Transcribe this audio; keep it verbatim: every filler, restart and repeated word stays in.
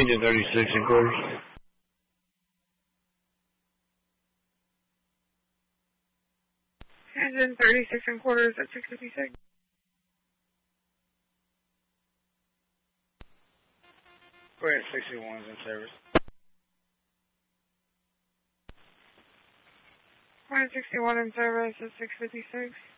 Engine thirty-six and quarters. Engine thirty-six and quarters at six fifty-six. Go ahead, sixty-one's in service. one sixty-one in service at six fifty-six.